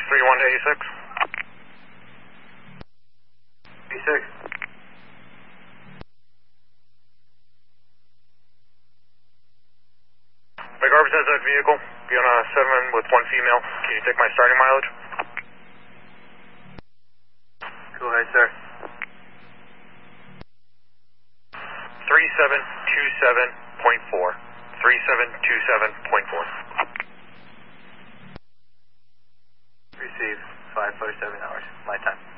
31 to 86. 86. My garbage has that vehicle. Be on a 7 with 1 female. Can you take my starting mileage? Go ahead, sir. 3727.4. 3727.4. Receive 5 for 7 hours. My time.